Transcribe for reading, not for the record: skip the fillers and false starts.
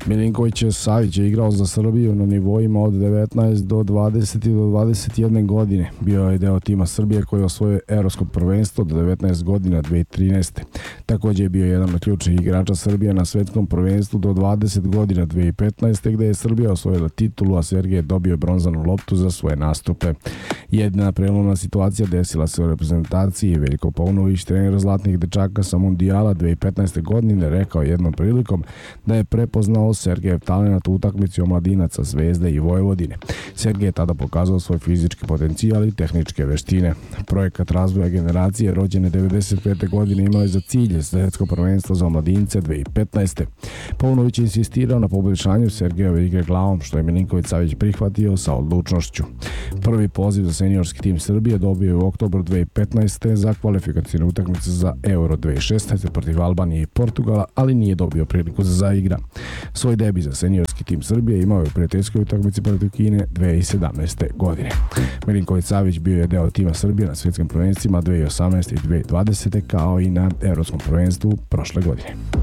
Milinković Savić je igrao za Srbiju na nivoima od 19 do 20 i do 21 godine. Bio je deo tima Srbije koji je osvojio evropsko prvenstvo do 19 godina 2013. Također je bio jedan od ključnih igrača Srbije na svetskom prvenstvu do 20 godina 2015. gde je Srbija osvojila titulu, a Sergej je dobio bronzanu loptu za svoje nastupe. Jedna prelomna situacija desila se u reprezentaciji. Veljko Paunović, trener zlatnih dečaka sa Mundijala 2015. godine, rekao jednom prilikom da je prepoznao Sergejev talenat u utakmici omladinaca Zvezde i Vojvodine. Sergej je tada pokazao svoj fizički potencijal i tehničke veštine. Projekat razvoja generacije rođene 95. godine imao je za cilj svetsko prvenstvo za omladince 2015. Paunović je insistirao na poboljšanju Sergejeve igre glavom, što je Milinković Savić prihvatio sa odlučnošću. Prvi poziv za seniorski tim Srbije dobio je u oktobru 2015. za kvalifikacijne utakmice za Euro 2016. protiv Albanije i Portugala, ali nije dobio priliku za zaigra. Svoj debi za seniorski tim Srbije imao je u prijateljskoj utakmici protiv Kine 2017. godine. Milinković Savić bio je deo tima Srbije na svjetskim prvenstvima 2018. i 2020. kao i na evropskom prvenstvu prošle godine.